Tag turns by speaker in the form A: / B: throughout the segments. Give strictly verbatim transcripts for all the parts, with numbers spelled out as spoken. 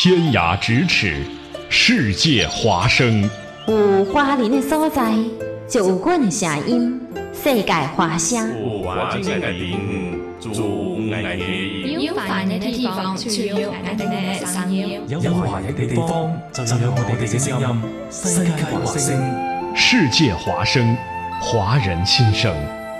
A: 天涯咫尺，世界华声。
B: 有华人的所在，就有阮的声音。世界华声。
C: 有华人的地方，就有爱的
D: 有华人的地方，就有爱的声音。
E: 有華人嘅地方，就有我哋嘅聲音。世界華聲，
A: 世界華聲，華人心聲。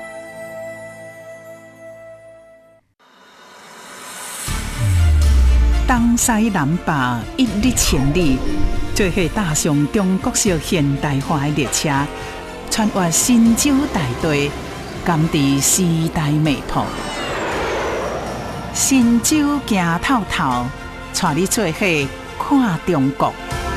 F: 東西南北一日千里，做伙踏上中國式現代化的列車，穿越神州大地，感知時代脈搏。神州行透透，帶你做伙看中國。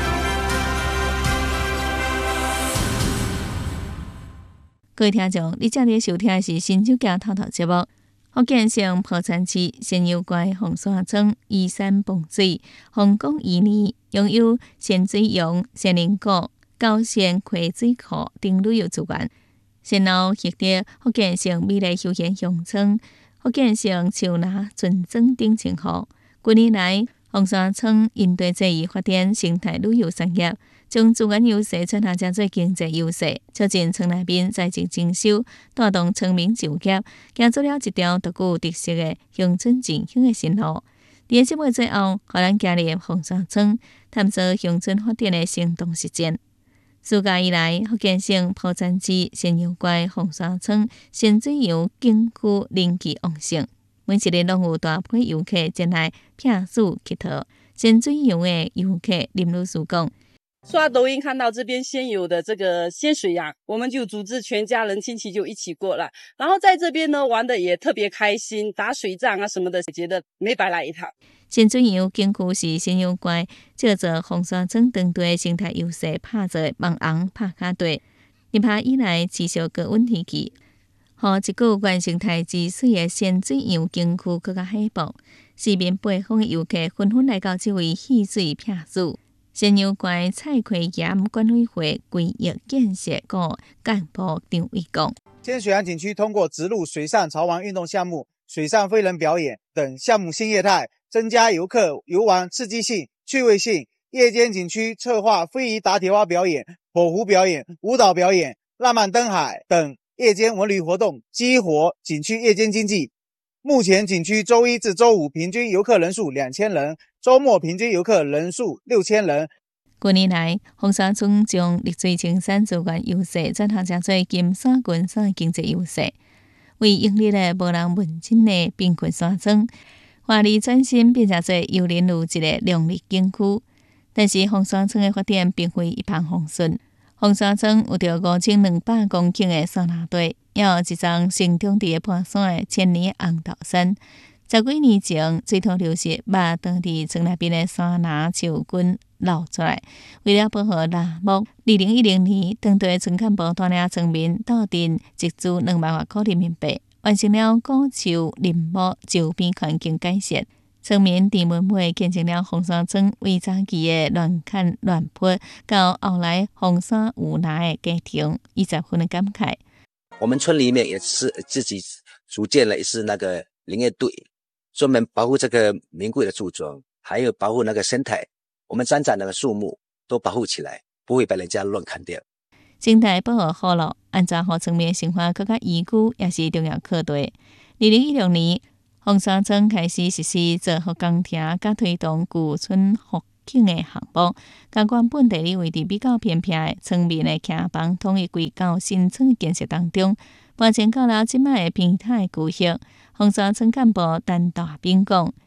G: 各位聽眾，你正在收聽的是《神州行透透》節目。福建省埔山市仙遊怪鳳山莊依山傍水，風光旖旎，擁有仙水湧、仙人谷、高仙溪水庫等旅遊資源。先後獲得福建省美麗休閒鄉村、福建省樹林純種等稱號。近年來，鳳山莊因對這一發展生態旅遊產業，將資源優勢轉化成做經濟優勢，促進村內面在職增收，帶動村民就業，行出了一條獨具特色的鄉村振興的新路。在節目最後，讓咱加入鳳山莊，探索鄉村發展的生動實踐。自古以來，福建省埔山市仙遊怪鳳山莊仙水湧景區人氣旺盛，每一日攏有大批遊客前來避暑乞討。仙水湧的遊客林女士講。
H: 刷抖音看到这边仙游的这个仙水呀，我们就组织全家人亲戚就一起过来，然后在这边呢玩的也特别开心，打水仗啊什么的，觉得没白来一趟。
G: 仙水湧景區是仙遊怪借着鳳山莊當地的生態優勢拍造的網紅拍卡隊，一拍以來持續高溫天氣，和一個原生態之水的仙水湧景區更加稀薄，四面八方的遊客紛紛來到這位戲水避暑。仙遊怪蔡奎岩管委會規劃建設局幹部張偉講，
I: 天水灣景區通過植入水上潮玩運動項目、水上飛人表演等項目新業態，增加遊客遊玩刺激性、趣味性。夜間景區策劃非遺打鐵花表演、火狐表演、舞蹈表演、浪漫燈海等夜間文旅活動，激活景區夜間經濟。目前景區周一至周五平均遊客人數兩千人，周末平均遊客人數六千人。
G: 近年來，鳳山莊將綠水青山資源優勢轉化成做金山群山經濟優勢，為盈利的無人問津的貧困山莊，華麗轉型變成做遊人如一個亮麗景區。但是鳳山莊的發展並非一帆風順。鳳山莊有着五千兩百公頃的山林地，也有一張成長地的半山的千年紅豆山。十幾年前，水土流失，把當地村內邊的山林樹根撈出來。為了保護林木，二零一零年，當地村幹部帶領村民鬥陣集資兩萬塊人民幣，完成了古樹林木周邊環境改善。村民在門尾建成了鳳山莊為早期的亂砍亂伐，到後來鳳山有拿的家庭，伊十分的感慨。
J: 我們村裡面也是自己組建了，也是那個林業隊，專門保護這個名貴的樹種，還有保護那個生態。我們長長那個樹木都保護起來，不會被人家亂砍掉。
G: 生態保護好了，安怎讓村民生活更加宜居，也是重要課題。二零一六年，鳳山莊開始實施做復工亭甲推動舊村復興的項目，甲原本地理位置比較偏僻的村民的墘房統一歸到新村建設當中，搬遷到了即賣的平坦的舊鄉。鳳山村幹部陳大斌講。